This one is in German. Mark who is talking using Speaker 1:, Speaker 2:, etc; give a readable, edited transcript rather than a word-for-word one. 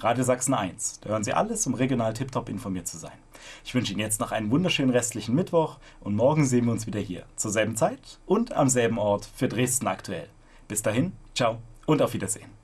Speaker 1: Radio Sachsen 1. Da hören Sie alles, um regional tiptop informiert zu sein. Ich wünsche Ihnen jetzt noch einen wunderschönen restlichen Mittwoch und morgen sehen wir uns wieder hier. Zur selben Zeit und am selben Ort für Dresden aktuell. Bis dahin, ciao und auf Wiedersehen.